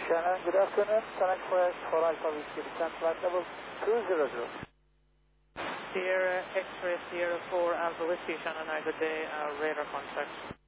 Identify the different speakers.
Speaker 1: Shannon, good afternoon. Connect West for Alpha Whiskey, descent flight level 200.
Speaker 2: Sierra X-ray Sierra 4 Alpha Whiskey, Shannon, good day, radar contact.